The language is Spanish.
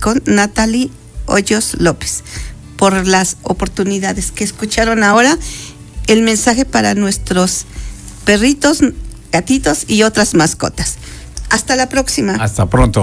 con Natalie Hoyos López, por las oportunidades que escucharon ahora. El mensaje para nuestros perritos, gatitos y otras mascotas. Hasta la próxima. Hasta pronto.